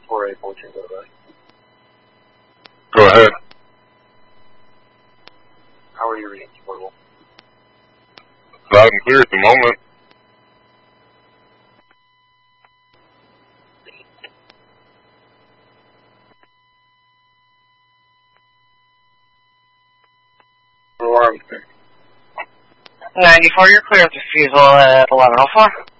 4814, go ahead. Go ahead. How are you reading, Portable? Loud and clear at the moment. Alarm. 94, you're clear at the refusal at 1104.